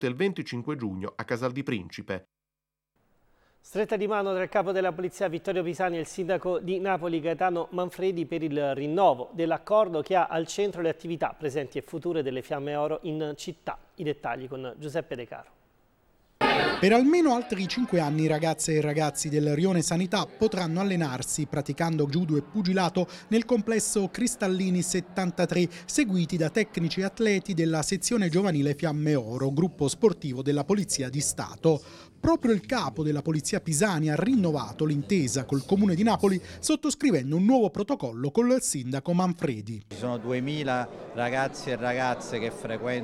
del 25 giugno a Casal di Principe. Stretta di mano tra il capo della polizia Vittorio Pisani e il sindaco di Napoli Gaetano Manfredi per il rinnovo dell'accordo che ha al centro le attività presenti e future delle Fiamme Oro in città. I dettagli con Giuseppe De Caro. Per almeno altri 5 anni ragazze e ragazzi del Rione Sanità potranno allenarsi praticando judo e pugilato nel complesso Cristallini 73, seguiti da tecnici e atleti della sezione giovanile Fiamme Oro, gruppo sportivo della Polizia di Stato. Proprio il capo della Polizia Pisani ha rinnovato l'intesa col Comune di Napoli sottoscrivendo un nuovo protocollo col sindaco Manfredi. Ci sono 2000 ragazzi e ragazze che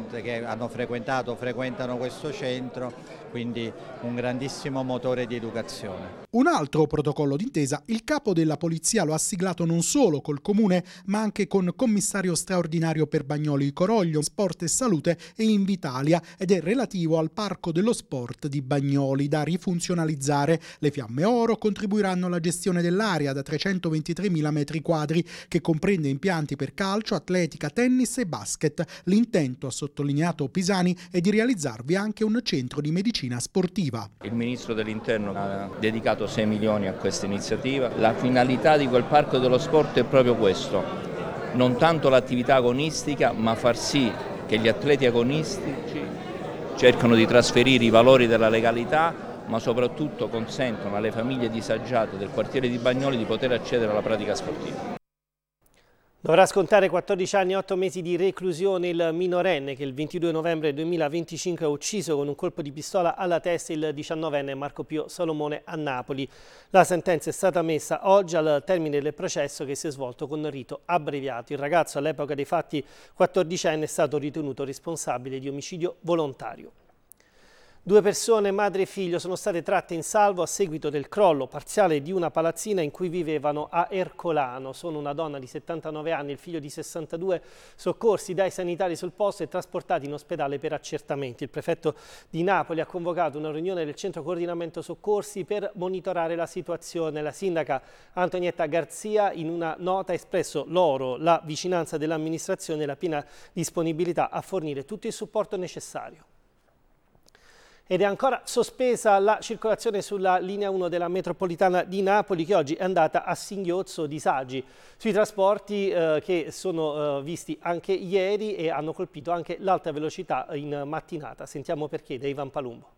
frequentano questo centro, quindi un grandissimo motore di educazione. Un altro protocollo d'intesa il capo della polizia lo ha siglato non solo col Comune ma anche con commissario straordinario per Bagnoli Coroglio, Sport e Salute e Invitalia ed è relativo al Parco dello Sport di Bagnoli da rifunzionalizzare. Le Fiamme Oro contribuiranno alla gestione dell'area da 323.000 metri quadri che comprende impianti per calcio, atletica, tennis e basket. L'intento, ha sottolineato Pisani, è di realizzarvi anche un centro di medicina sportiva. Il Ministro dell'Interno ha dedicato 6 milioni a questa iniziativa. La finalità di quel Parco dello Sport è proprio questo, non tanto l'attività agonistica, ma far sì che gli atleti agonistici cercano di trasferire i valori della legalità, ma soprattutto consentono alle famiglie disagiate del quartiere di Bagnoli di poter accedere alla pratica sportiva. Dovrà scontare 14 anni e 8 mesi di reclusione il minorenne che il 22 novembre 2025 ha ucciso con un colpo di pistola alla testa il 19enne Marco Pio Salomone a Napoli. La sentenza è stata messa oggi al termine del processo che si è svolto con rito abbreviato. Il ragazzo all'epoca dei fatti 14enne è stato ritenuto responsabile di omicidio volontario. 2 persone, madre e figlio, sono state tratte in salvo a seguito del crollo parziale di una palazzina in cui vivevano a Ercolano. Sono una donna di 79 anni e il figlio di 62, soccorsi dai sanitari sul posto e trasportati in ospedale per accertamenti. Il prefetto di Napoli ha convocato una riunione del Centro Coordinamento Soccorsi per monitorare la situazione. La sindaca Antonietta Garzia in una nota ha espresso loro la vicinanza dell'amministrazione e la piena disponibilità a fornire tutto il supporto necessario. Ed è ancora sospesa la circolazione sulla linea 1 della metropolitana di Napoli che oggi è andata a singhiozzo. Disagi sui trasporti che sono visti anche ieri e hanno colpito anche l'alta velocità in mattinata. Sentiamo perché da Ivan Palumbo.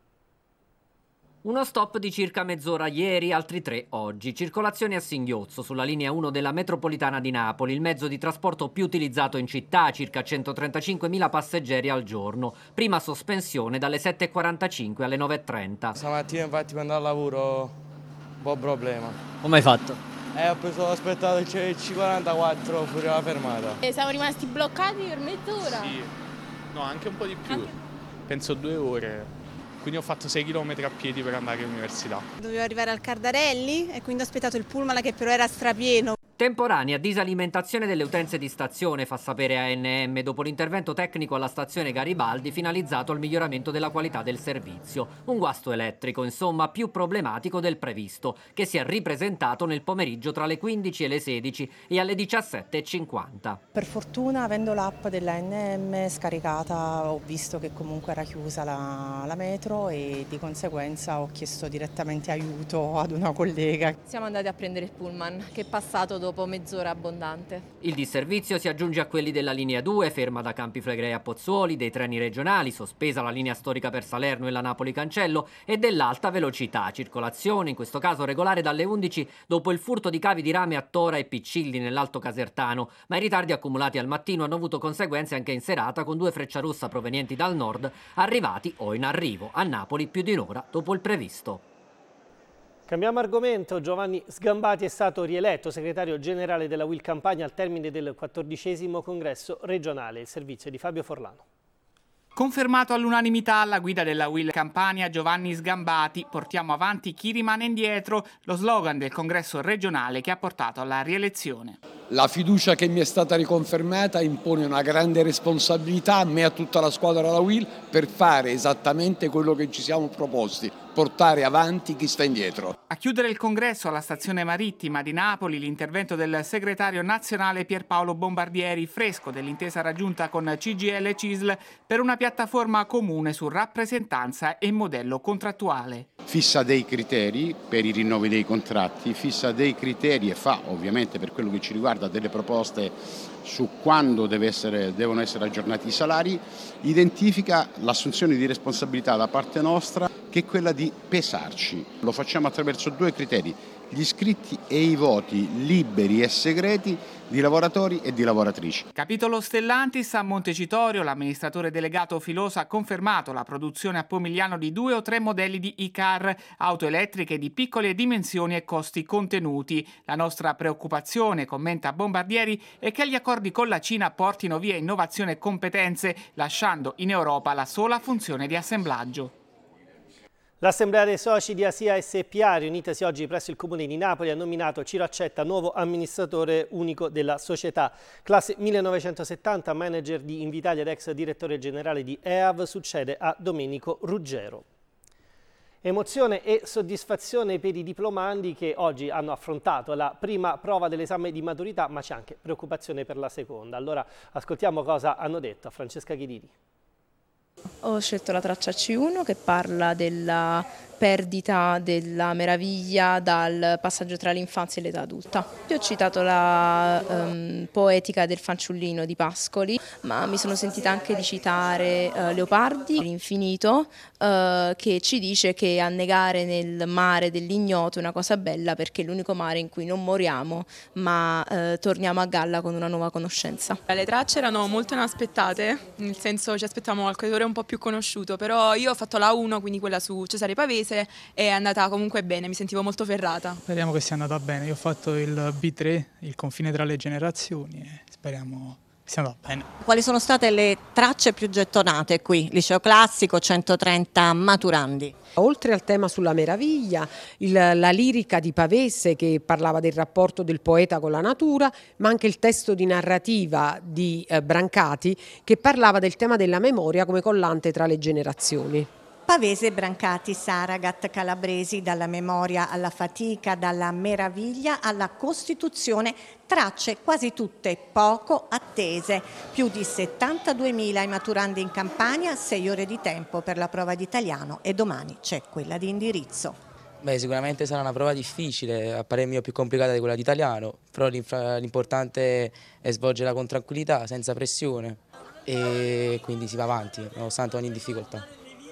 Uno stop di circa mezz'ora ieri, altri 3 oggi. Circolazione a singhiozzo sulla linea 1 della metropolitana di Napoli, il mezzo di trasporto più utilizzato in città, circa 135.000 passeggeri al giorno. Prima sospensione dalle 7.45 alle 9.30. Stamattina infatti per andare al lavoro un po' problema. Come hai fatto? Ho aspettato il C44 fuori dalla fermata. Siamo rimasti bloccati per mezz'ora? Sì, no, anche un po' di più. Penso 2 ore. Quindi ho fatto 6 km a piedi per andare all'università. Dovevo arrivare al Cardarelli e quindi ho aspettato il pullman che però era strapieno. Temporanea disalimentazione delle utenze di stazione, fa sapere ANM, dopo l'intervento tecnico alla stazione Garibaldi finalizzato al miglioramento della qualità del servizio. Un guasto elettrico, insomma, più problematico del previsto, che si è ripresentato nel pomeriggio tra le 15 e le 16 e alle 17.50. Per fortuna, avendo l'app dell'ANM scaricata, ho visto che comunque era chiusa la metro e di conseguenza ho chiesto direttamente aiuto ad una collega. Siamo andati a prendere il pullman, che è passato dopo mezz'ora abbondante. Il disservizio si aggiunge a quelli della linea 2, ferma da Campi Flegrei a Pozzuoli, dei treni regionali, sospesa la linea storica per Salerno e la Napoli Cancello, e dell'alta velocità, circolazione in questo caso regolare dalle 11 dopo il furto di cavi di rame a Tora e Piccilli nell'Alto Casertano, ma i ritardi accumulati al mattino hanno avuto conseguenze anche in serata con 2 Frecciarossa provenienti dal nord arrivati o in arrivo a Napoli più di un'ora dopo il previsto. Cambiamo argomento. Giovanni Sgambati è stato rieletto segretario generale della UIL Campania al termine del 14° congresso regionale. Il servizio di Fabio Forlano. Confermato all'unanimità alla guida della UIL Campania Giovanni Sgambati, portiamo avanti chi rimane indietro, lo slogan del congresso regionale che ha portato alla rielezione. La fiducia che mi è stata riconfermata impone una grande responsabilità a me e a tutta la squadra della UIL per fare esattamente quello che ci siamo proposti, portare avanti chi sta indietro. A chiudere il congresso alla stazione marittima di Napoli l'intervento del segretario nazionale Pierpaolo Bombardieri, fresco dell'intesa raggiunta con CGIL e CISL per una piattaforma comune su rappresentanza e modello contrattuale. Fissa dei criteri per i rinnovi dei contratti, fissa dei criteri e fa ovviamente per quello che ci riguarda delle proposte su quando devono essere aggiornati i salari, identifica l'assunzione di responsabilità da parte nostra che è quella di pesarci. Lo facciamo attraverso 2 criteri, gli iscritti e i voti liberi e segreti di lavoratori e di lavoratrici. Capitolo Stellantis a Montecitorio, l'amministratore delegato Filosa ha confermato la produzione a Pomigliano di 2 o 3 modelli di e-car, auto elettriche di piccole dimensioni e costi contenuti. La nostra preoccupazione, commenta Bombardieri, è che gli accordi con la Cina portino via innovazione e competenze, lasciando in Europa la sola funzione di assemblaggio. L'Assemblea dei soci di Asia SPA, riunitasi oggi presso il Comune di Napoli, ha nominato Ciro Accetta nuovo amministratore unico della società. Classe 1970, manager di Invitalia ed ex direttore generale di EAV, succede a Domenico Ruggero. Emozione e soddisfazione per i diplomandi che oggi hanno affrontato la prima prova dell'esame di maturità, ma c'è anche preoccupazione per la seconda. Allora ascoltiamo cosa hanno detto a Francesca Chidini. Ho scelto la traccia C1 che parla della perdita della meraviglia dal passaggio tra l'infanzia e l'età adulta. Io ho citato la poetica del fanciullino di Pascoli, ma mi sono sentita anche di citare Leopardi, l'infinito, che ci dice che annegare nel mare dell'ignoto è una cosa bella perché è l'unico mare in cui non moriamo, ma torniamo a galla con una nuova conoscenza. Le tracce erano molto inaspettate, nel senso ci aspettavamo qualche autore un po' più conosciuto, però io ho fatto la 1, quindi quella su Cesare Pavese, è andata comunque bene, mi sentivo molto ferrata. Speriamo che sia andata bene, io ho fatto il B3, il confine tra le generazioni, e speriamo che sia andata bene. Quali sono state le tracce più gettonate qui? Liceo classico, 130 maturandi. Oltre al tema sulla meraviglia, la lirica di Pavese che parlava del rapporto del poeta con la natura, ma anche il testo di narrativa di Brancati che parlava del tema della memoria come collante tra le generazioni. Pavese, Brancati, Saragat, Calabresi, dalla memoria alla fatica, dalla meraviglia alla Costituzione, tracce quasi tutte poco attese. Più di 72.000 i maturandi in Campania, 6 ore di tempo per la prova di italiano e domani c'è quella di indirizzo. Beh, sicuramente sarà una prova difficile, a parer mio più complicata di quella di italiano, però l'importante è svolgerla con tranquillità, senza pressione e quindi si va avanti, nonostante ogni difficoltà.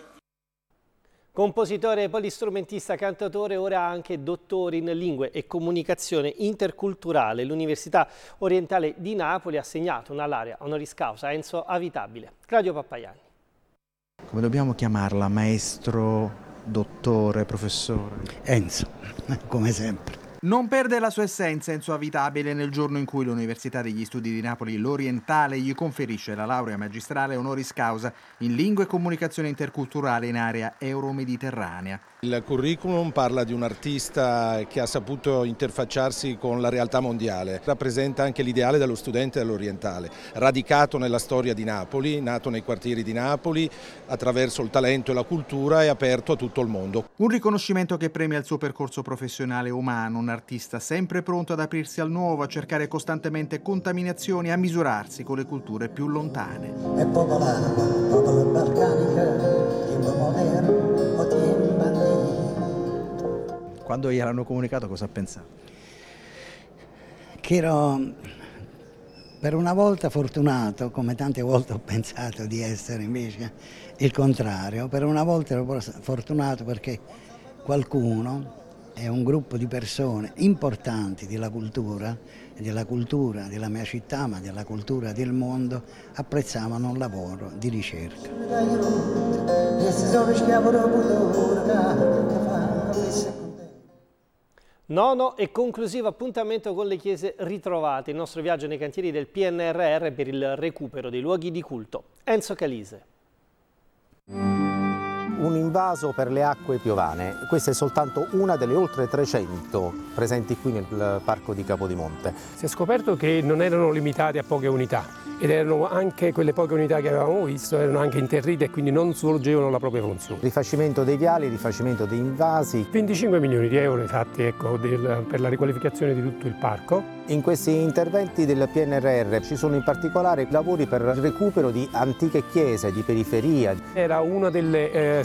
Compositore, polistrumentista, cantautore, ora anche dottore in lingue e comunicazione interculturale. L'Università Orientale di Napoli ha assegnato una laurea honoris causa a Enzo Avitabile. Claudio Pappaiani. Come dobbiamo chiamarla? Maestro, dottore, professore? Enzo, come sempre. Non perde la sua essenza Enzo Avitabile nel giorno in cui l'Università degli Studi di Napoli L'Orientale gli conferisce la laurea magistrale honoris causa in Lingue e Comunicazione Interculturale in area euro-mediterranea. Il curriculum parla di un artista che ha saputo interfacciarsi con la realtà mondiale, rappresenta anche l'ideale dello studente dell'Orientale, radicato nella storia di Napoli, nato nei quartieri di Napoli, attraverso il talento e la cultura è aperto a tutto il mondo. Un riconoscimento che premia il suo percorso professionale umano, un artista sempre pronto ad aprirsi al nuovo, a cercare costantemente contaminazioni, a misurarsi con le culture più lontane. È popolare, popolo balcanica, tempo moderno o tempo antico. Quando gliel'hanno comunicato cosa ha pensato? Che ero per una volta fortunato, come tante volte ho pensato di essere invece il contrario, per una volta ero fortunato perché qualcuno e un gruppo di persone importanti della cultura della mia città, ma della cultura del mondo, apprezzavano un lavoro di ricerca. Nono e conclusivo appuntamento con le chiese ritrovate, il nostro viaggio nei cantieri del PNRR per il recupero dei luoghi di culto. Enzo Calise. un invaso per le acque piovane. Questa è soltanto una delle oltre 300 presenti qui nel parco di Capodimonte. Si è scoperto che non erano limitati a poche unità ed erano anche quelle poche unità che avevamo visto, erano anche interrite e quindi non svolgevano la propria funzione. Rifacimento dei viali, rifacimento dei invasi. 25 milioni di euro esatti per la riqualificazione di tutto il parco. In questi interventi del PNRR ci sono in particolare lavori per il recupero di antiche chiese di periferia. Era una delle